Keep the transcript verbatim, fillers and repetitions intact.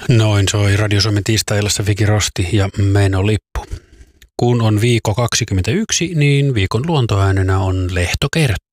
Noin soi Radio Suomen tiistai-illassa Viki Rosti ja menolippu. Kun on viikko kaksikymmentäyksi, niin viikon luontoäänenä on Lehto Kerttu.